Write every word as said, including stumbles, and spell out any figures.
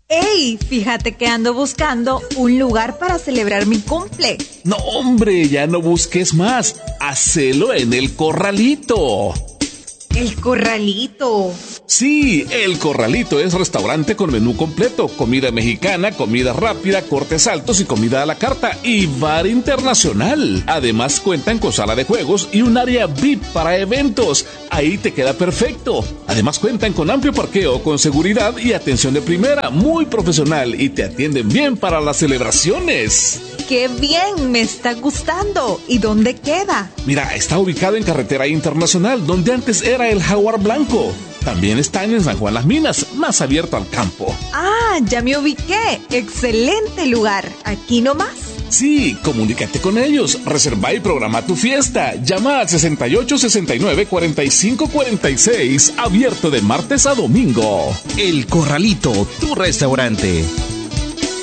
¡Ey! Fíjate que ando buscando un lugar para celebrar mi cumple. No, hombre, ya no busques más. Hacelo en El Corralito. El Corralito. Sí, El Corralito es restaurante con menú completo, comida mexicana, comida rápida, cortes altos y comida a la carta y bar internacional. Además cuentan con sala de juegos y un área V I P para eventos. Ahí te queda perfecto. Además cuentan con amplio parqueo, con seguridad y atención de primera, muy profesional, y te atienden bien para las celebraciones. ¡Qué bien! Me está gustando. ¿Y dónde queda? Mira, está ubicado en Carretera Internacional, donde antes era el Jaguar Blanco. También están en San Juan Las Minas, más abierto al campo. Ah, ya me ubiqué. Excelente lugar. Aquí nomás. Sí, comunícate con ellos, reserva y programa tu fiesta. Llama al sesenta y ocho, sesenta y nueve, cuarenta y cinco, cuarenta y seis, abierto de martes a domingo. El Corralito, tu restaurante.